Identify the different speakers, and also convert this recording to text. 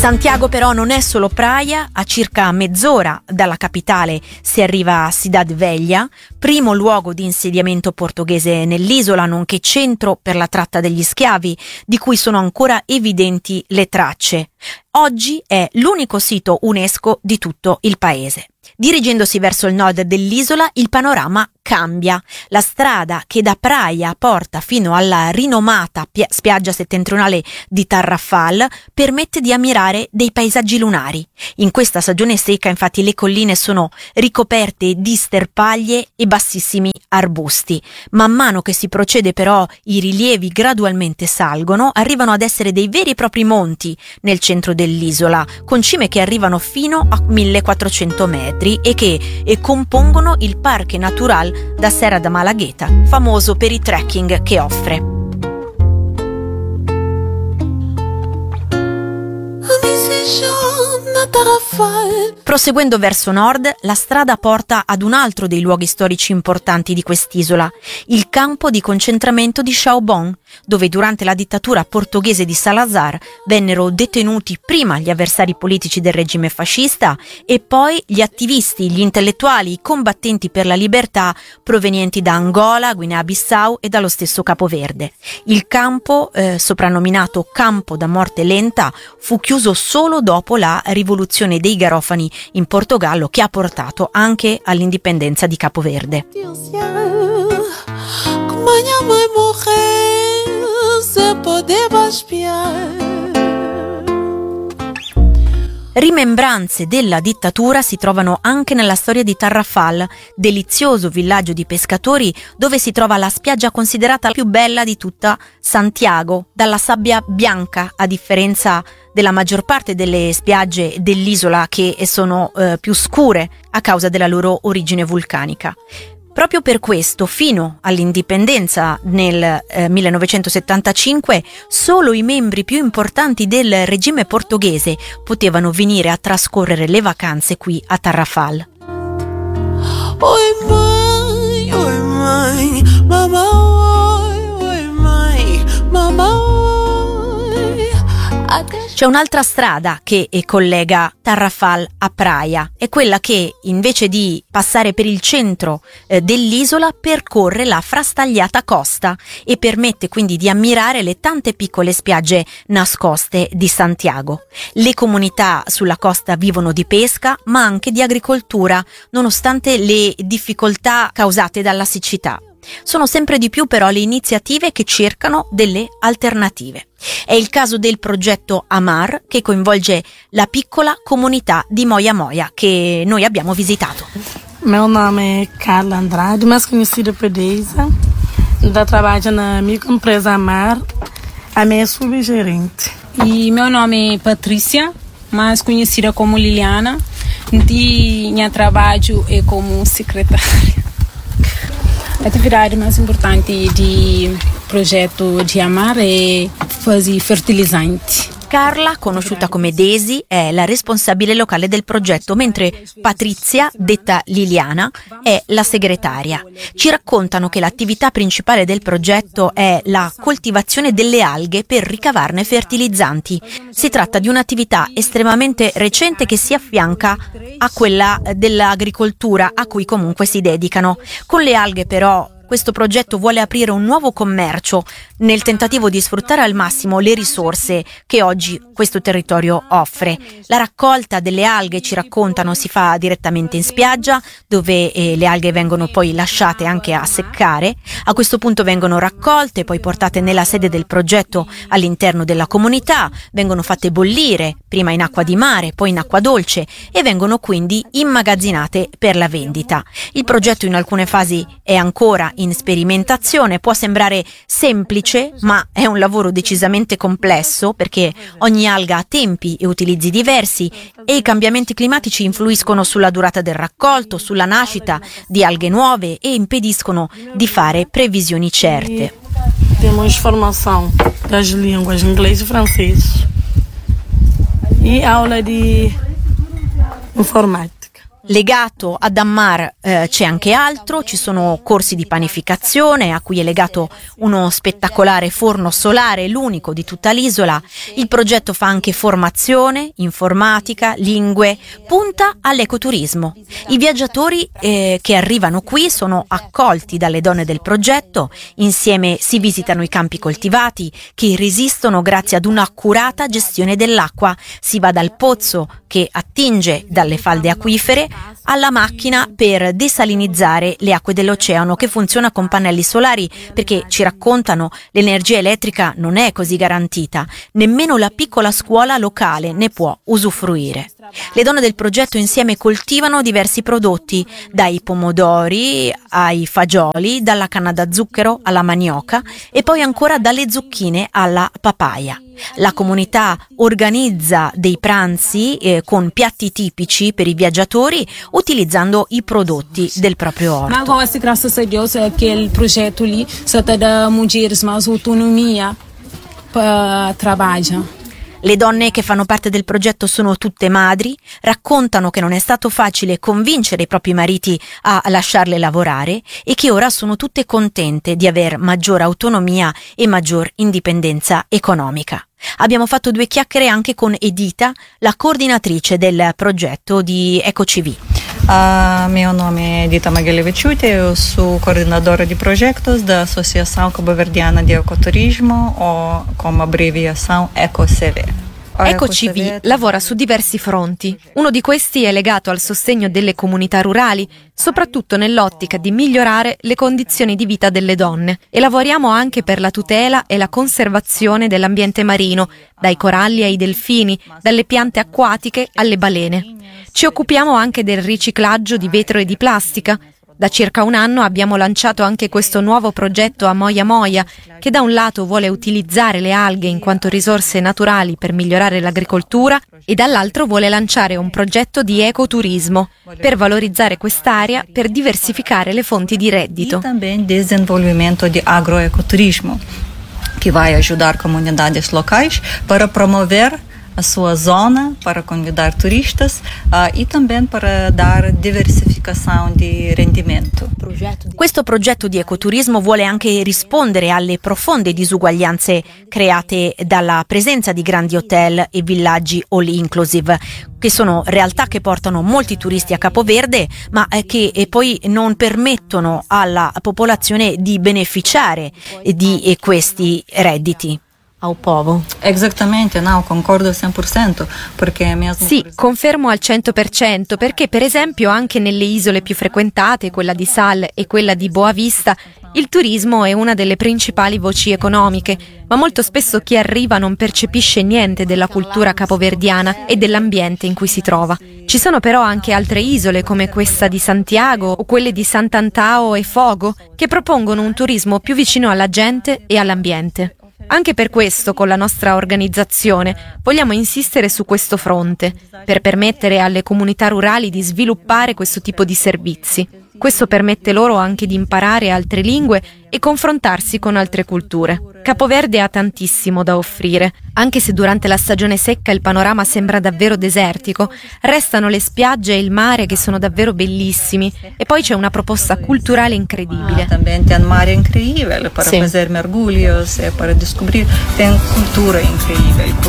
Speaker 1: Santiago però non è solo praia, a circa mezz'ora dalla capitale si arriva a Cidade Velha, primo luogo di insediamento portoghese nell'isola, nonché centro per la tratta degli schiavi, di cui sono ancora evidenti le tracce. Oggi è l'unico sito UNESCO di tutto il paese. Dirigendosi verso il nord dell'isola, il panorama cambia. La strada che da Praia porta fino alla rinomata spiaggia settentrionale di Tarrafal permette di ammirare dei paesaggi lunari. In questa stagione secca, infatti, le colline sono ricoperte di sterpaglie e bassissimi arbusti. Man mano che si procede però i rilievi gradualmente salgono, arrivano ad essere dei veri e propri monti nel centro dell'isola, con cime che arrivano fino a 1400 metri e che compongono il Parque Natural da Serra da Malagueta, famoso per i trekking che offre. Proseguendo verso nord, la strada porta ad un altro dei luoghi storici importanti di quest'isola, il campo di concentramento di Chaubon, dove durante la dittatura portoghese di Salazar vennero detenuti prima gli avversari politici del regime fascista e poi gli attivisti, gli intellettuali, i combattenti per la libertà provenienti da Angola, Guinea-Bissau e dallo stesso Capo Verde. Il campo, soprannominato Campo da Morte Lenta, fu chiuso solo dopo la rivoluzione dei Garofani in Portogallo, che ha portato anche all'indipendenza di Capo Verde. Rimembranze della dittatura si trovano anche nella storia di Tarrafal, delizioso villaggio di pescatori dove si trova la spiaggia considerata la più bella di tutta Santiago, dalla sabbia bianca, a differenza della maggior parte delle spiagge dell'isola che sono più scure a causa della loro origine vulcanica. Proprio per questo, fino all'indipendenza nel 1975, solo i membri più importanti del regime portoghese potevano venire a trascorrere le vacanze qui a Tarrafal.
Speaker 2: Oi mãe, mamma, oi mãe, mamma.
Speaker 1: C'è un'altra strada che collega Tarrafal a Praia, è quella che invece di passare per il centro dell'isola percorre la frastagliata costa e permette quindi di ammirare le tante piccole spiagge nascoste di Santiago. Le comunità sulla costa vivono di pesca ma anche di agricoltura, nonostante le difficoltà causate dalla siccità. Sono sempre di più però le iniziative che cercano delle alternative. È il caso del progetto Amar, che coinvolge la piccola comunità di Moia Moia che noi abbiamo visitato.
Speaker 3: Meu nome é Carla Andrade, mais conhecida por Deisa. Trabalho na microempresa Amar, a minha subgerente.
Speaker 4: E meu nome é Patrícia, mais conhecida como Liliana, e meu trabalho é como secretária. A atividade mais importante do progetto di Amar è fare fertilizzanti.
Speaker 1: Carla, conosciuta come Daisy, è la responsabile locale del progetto, mentre Patrizia, detta Liliana, è la segretaria. Ci raccontano che l'attività principale del progetto è la coltivazione delle alghe per ricavarne fertilizzanti. Si tratta di un'attività estremamente recente che si affianca a quella dell'agricoltura a cui comunque si dedicano. Con le alghe però questo progetto vuole aprire un nuovo commercio nel tentativo di sfruttare al massimo le risorse che oggi questo territorio offre. La raccolta delle alghe, ci raccontano, si fa direttamente in spiaggia, dove le alghe vengono poi lasciate anche a seccare. A questo punto vengono raccolte, poi portate nella sede del progetto all'interno della comunità, vengono fatte bollire, prima in acqua di mare, poi in acqua dolce, e vengono quindi immagazzinate per la vendita. Il progetto in alcune fasi è ancora in sperimentazione, può sembrare semplice, ma è un lavoro decisamente complesso perché ogni alga ha tempi e utilizzi diversi e i cambiamenti climatici influiscono sulla durata del raccolto, sulla nascita di alghe nuove e impediscono di fare previsioni certe.
Speaker 3: Temos formação das línguas inglês e francês e aula de informática.
Speaker 1: Legato a Dammar c'è anche altro, ci sono corsi di panificazione a cui è legato uno spettacolare forno solare, l'unico di tutta l'isola. Il progetto fa anche formazione, informatica, lingue, punta all'ecoturismo. I viaggiatori che arrivano qui sono accolti dalle donne del progetto, insieme si visitano i campi coltivati che resistono grazie ad un'accurata gestione dell'acqua. Si va dal pozzo che attinge dalle falde acquifere alla macchina per desalinizzare le acque dell'oceano che funziona con pannelli solari, perché ci raccontano l'energia elettrica non è così garantita, nemmeno la piccola scuola locale ne può usufruire. Le donne del progetto insieme coltivano diversi prodotti, dai pomodori ai fagioli, dalla canna da zucchero alla manioca e poi ancora dalle zucchine alla papaya. La comunità organizza dei pranzi con piatti tipici per i viaggiatori utilizzando i prodotti del proprio orto.
Speaker 4: Ma gosto, graças a Deus, aquele projeto ali só está da mulheres mais autonomia para trabalhar.
Speaker 1: Le donne che fanno parte del progetto sono tutte madri, raccontano che non è stato facile convincere i propri mariti a lasciarle lavorare e che ora sono tutte contente di aver maggior autonomia e maggior indipendenza economica. Abbiamo fatto 2 chiacchiere anche con Edita, la coordinatrice del progetto di EcoCV.
Speaker 5: Meu nome é Edita Magelevičiūtė, eu sou coordenadora de projetos da Associação Cabo-Verdiana de Ecoturismo, o como abreviação EcoCV.
Speaker 6: EcoCV lavora su diversi fronti. Uno di questi è legato al sostegno delle comunità rurali, soprattutto nell'ottica di migliorare le condizioni di vita delle donne, e lavoriamo anche per la tutela e la conservazione dell'ambiente marino, dai coralli ai delfini, dalle piante acquatiche alle balene. Ci occupiamo anche del riciclaggio di vetro e di plastica. Da circa un anno abbiamo lanciato anche questo nuovo progetto a Moia Moia, che da un lato vuole utilizzare le alghe in quanto risorse naturali per migliorare l'agricoltura e dall'altro vuole lanciare un progetto di ecoturismo per valorizzare quest'area, per diversificare le fonti di reddito.
Speaker 5: E também desenvolvimento de agroecoturismo, que vai ajudar comunidades locais para promover a sua zona, para convidar turistas e também para dar diversificação di rendimento.
Speaker 1: Questo progetto di ecoturismo vuole anche rispondere alle profonde disuguaglianze create dalla presenza di grandi hotel e villaggi all inclusive, che sono realtà che portano molti turisti a Capoverde, ma che poi non permettono alla popolazione di beneficiare di questi redditi. Ao povo.
Speaker 5: Esattamente, no, concordo 100%, perché mesmo...
Speaker 6: Sì, confermo al 100%, perché per esempio anche nelle isole più frequentate, quella di Sal e quella di Boa Vista, il turismo è una delle principali voci economiche, ma molto spesso chi arriva non percepisce niente della cultura capoverdiana e dell'ambiente in cui si trova. Ci sono però anche altre isole come questa di Santiago o quelle di Sant'Antao e Fogo che propongono un turismo più vicino alla gente e all'ambiente. Anche per questo, con la nostra organizzazione, vogliamo insistere su questo fronte, per permettere alle comunità rurali di sviluppare questo tipo di servizi. Questo permette loro anche di imparare altre lingue e confrontarsi con altre culture. Capoverde ha tantissimo da offrire. Anche se durante la stagione secca il panorama sembra davvero desertico, restano le spiagge e il mare che sono davvero bellissimi, e poi c'è una proposta culturale incredibile.
Speaker 5: Também tem mare incrível para fazer mergulhos e para descobrir, tem cultura incrível.